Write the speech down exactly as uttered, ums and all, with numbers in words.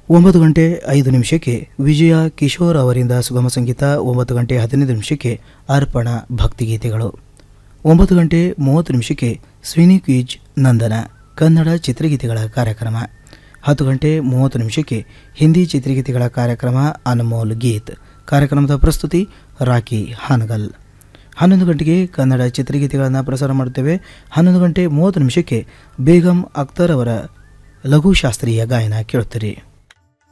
ಒಂಬತ್ತು ಗಂಟೆ ಐದು ನಿಮಿಷಕ್ಕೆ ವಿಜಯ ಕಿಶೋರ್ ಅವರಿಂದ ಸುಗಮ ಸಂಗೀತ. ಒಂಬತ್ತು ಗಂಟೆ ಹದಿನೈದು ನಿಮಿಷಕ್ಕೆ ಅರ್ಪಣ ಭಕ್ತಿಗೀತೆಗಳು. ಒಂಬತ್ತು ಗಂಟೆ ಮೂವತ್ತು ನಿಮಿಷಕ್ಕೆ ಸ್ವಿನಿ ಕ್ವಿಜ್ ನಂದನ ಕನ್ನಡ ಚಿತ್ರಗೀತೆಗಳ ಕಾರ್ಯಕ್ರಮ. ಹತ್ತು ಗಂಟೆ ಮೂವತ್ತು ನಿಮಿಷಕ್ಕೆ ಹಿಂದಿ ಚಿತ್ರಗೀತೆಗಳ ಕಾರ್ಯಕ್ರಮ ಅನ್ಮೋಲ್ ಗೀತ್. ಕಾರ್ಯಕ್ರಮದ ಪ್ರಸ್ತುತಿ ರಾಕಿ ಹಾನಗಲ್. ಹನ್ನೊಂದು ಗಂಟೆಗೆ ಕನ್ನಡ ಚಿತ್ರಗೀತೆಗಳನ್ನು ಪ್ರಸಾರ ಮಾಡುತ್ತೇವೆ. ಹನ್ನೊಂದು ಗಂಟೆ ಮೂವತ್ತು ನಿಮಿಷಕ್ಕೆ ಬೇಗಂ ಅಖ್ತರ್ ಅವರ ಲಘು ಶಾಸ್ತ್ರೀಯ ಗಾಯನ ಕೇಳುತ್ತೀರಿ.